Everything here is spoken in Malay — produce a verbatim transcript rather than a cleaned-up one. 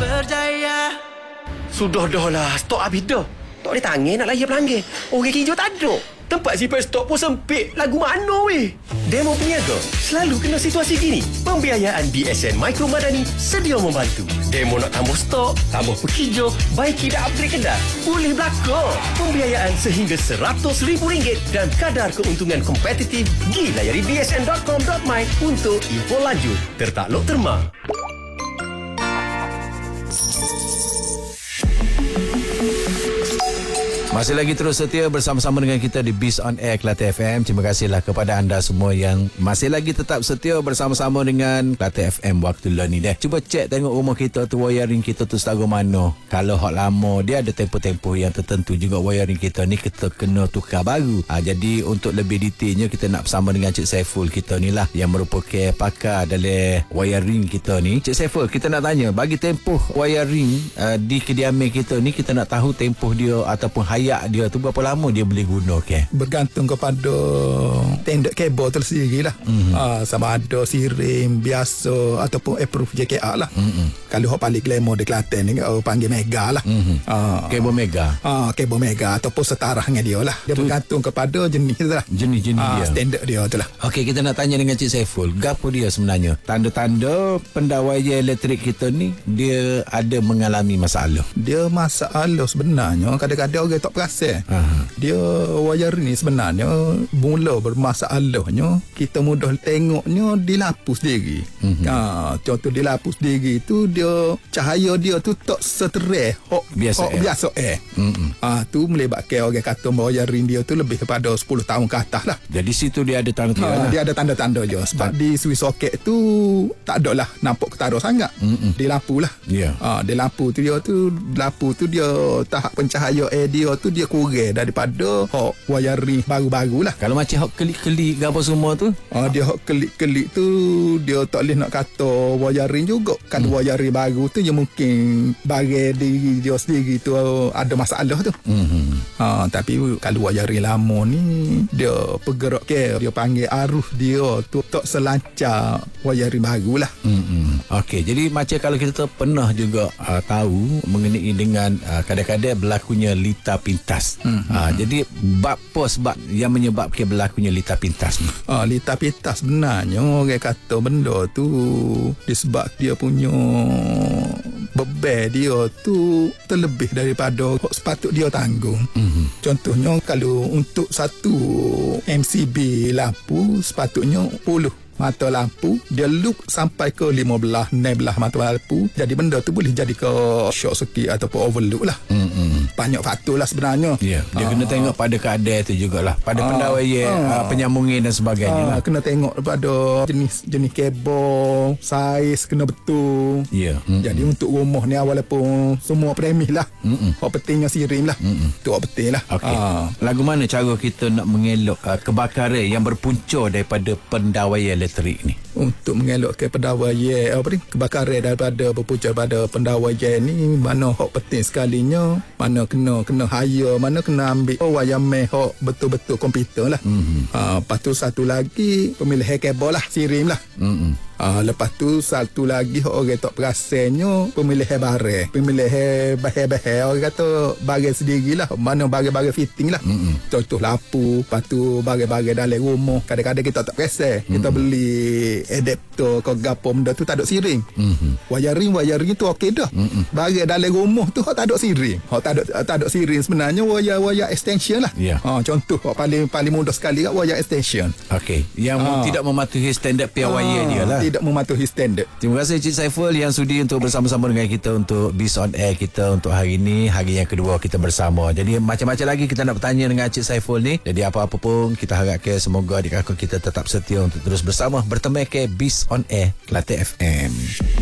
berjaya. Sudah dah lah, stok habis dah. Tak boleh tangan nak layan pelanggan. Orang hijau tak ada. Tempat simpan stok pun sempit. Lagu mana weh? Demo Peniaga selalu kena situasi gini. Pembiayaan B S N Micro Madani sedia membantu. Demo nak tambah stok, tambah penghijau, baiki dan upgrade kedai. Boleh belakang. Pembiayaan sehingga seratus ribu ringgit dan kadar keuntungan kompetitif. Pergi layari b s n dot com dot my untuk info lanjut. Tertakluk terma. Masih lagi terus setia bersama-sama dengan kita di Biz on Air Kelate F M. Terima kasihlah kepada anda semua yang masih lagi tetap setia bersama-sama dengan Kelate F M waktu lah ni deh. Cuba cek tengok rumah kita tu, wiring kita tu setaruh mana. Kalau hot lama, dia ada tempoh-tempoh yang tertentu juga wiring kita ni kita kena tukar baru. Ha, jadi untuk lebih detailnya kita nak bersama dengan Cik Saiful kita ni lah yang merupakan pakar dalam wiring kita ni. Cik Saiful, kita nak tanya, bagi tempoh wiring uh, di kediaman kita ni, kita nak tahu tempoh dia ataupun hayat dia tu berapa lama dia boleh guna ke? Bergantung kepada tendek kabel tu sendiri lah. Mm-hmm. Ha, sama ada sirim biasa ataupun approve J K A lah. Mm-hmm. Kalau hok paling glamour di Kelantan ni orang panggil mega lah. Mm-hmm. Ha, kabel mega. Ah, ha, kabel mega ataupun setara dengan dia lah. Dia tu bergantung kepada jenis tu lah. Jenis-jenis ha, dia. Standard dia tu lah. Okey, kita nak tanya dengan Cik Saiful. Gapo dia sebenarnya? Tanda-tanda pendawaian elektrik kita ni dia ada mengalami masalah. Dia masalah sebenarnya kadang-kadang orang tak perasan. Aha. Dia wayar ni sebenarnya mula bermasalahnya kita mudah tengoknya dilapu sendiri. Mm-hmm. Ha, contoh dilapu sendiri tu dia cahaya dia tu tak setereh hok biasa hok biasa eh. Mm-hmm. Ha, tu melibatkan orang kata wiring dia tu lebih daripada sepuluh tahun ke atas lah. Jadi situ dia ada tanda-tanda. Ha, lah. Dia ada tanda-tanda je sebab di switch socket tu tak ada lah nampak ketara sangat. Mm-hmm. Di lampu lah. Yeah. Ha, di lampu tu dia tu lampu tu dia tahap pencahaya air dia tu dia kurang daripada hok wiring baru-baru lah. Kalau macam hok kelip-kelip ke apa semua tu, ha, dia hok kelip-kelip tu dia tak boleh nak kata wiring juga. Kalau hmm. wiring baru tu dia mungkin barang diri dia sendiri tu ada masalah tu. Hmm. Ha, tapi kalau wiring lama ni dia bergerak ke, dia panggil arus dia tu tak selancar wiring baru lah. Hmm. Okey, jadi macam kalau kita tu pernah juga uh, tahu mengenai dengan uh, kadang-kadang berlakunya lita pintas. Hmm. Ha, jadi bab apa sebab yang menyebabkan berlakunya lita pintas ni? Ah, lita pintas sebenarnya orang kata benda tu disebab dia punya beban dia tu terlebih daripada sepatut dia tanggung. Mm-hmm. Contohnya kalau untuk satu M C B lampu sepatutnya sepuluh mata lampu, dia loop sampai ke lima belas, enam belas mata lampu. Jadi benda tu boleh jadi ke short circuit ataupun overload lah. Mm-hmm. Banyak faktor lah sebenarnya. Ya, yeah. Dia uh, kena tengok pada keadaan tu jugalah, pada uh, pendawaian, uh, uh, penyambungan dan sebagainya uh, lah. Kena tengok pada jenis jenis kabel, saiz kena betul. Ya. Yeah. Mm-hmm. Jadi untuk rumah ni walaupun semua premis lah. Mm-hmm. Hak pentingnya sirim lah. Mm-hmm. Tu hak penting lah. Okay. Uh, Lagu mana cara kita nak mengelak uh, kebakaran yang berpunca daripada pendawaian elektrik ni? Untuk mengelakkan pendawaian apa ni kebakaran daripada berpunca pada pendawaian ni, mana hak penting sekalinya, mana kena kena hire, mana kena ambil oh wireman hak betul-betul komputer lah. Mm-hmm. Ha, lepas tu satu lagi pemilihan kabel lah, sirim lah. Mm-hmm. Ha, lepas tu satu lagi orang tak perasannya pemilihan barang, pemilihan bahan-bahan orang kata barang sendirilah, mana barang-barang fitting lah. Mm-hmm. Contoh lampu, lepas tu barang-barang dalam rumah kadang-kadang kita tak perasan. Mm-hmm. Kita beli adapter ke gapo benda tu tak ada siring. Mm-hmm. Wiring wiring tu okey dah. Mm-hmm. Barang dalam rumah tu hak tak ada siring. Hak tak ada tak ada siring sebenarnya wire-wire extension lah. Yeah. Ha, contoh hak paling paling mudah sekali kat wire extension. Okey, yang ha. tidak mematuhi standard piawaian ha. dia lah. Tidak mematuhi standard. Terima kasih Cik Saiful yang sudi untuk bersama-sama dengan kita untuk Biz on Air kita untuk hari ini, hari yang kedua kita bersama. Jadi macam-macam lagi kita nak bertanya dengan Cik Saiful ni. Jadi apa-apa pun kita harapkan semoga adik kakak kita tetap setia untuk terus bersama bertemu ke Biz on Air Kelate F M.